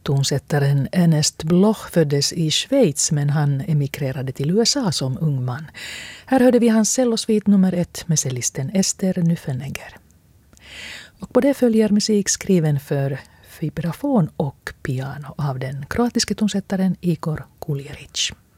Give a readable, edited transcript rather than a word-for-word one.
Tonsättaren Ernest Bloch föddes i Schweiz men han emigrerade till USA som ung man. Här hörde vi hans cellosvit nummer 1 med cellisten Esther Nuffenegger. Och på det följer musik skriven för vibrafon och piano av den kroatiske tonsättaren Igor Kuljerić.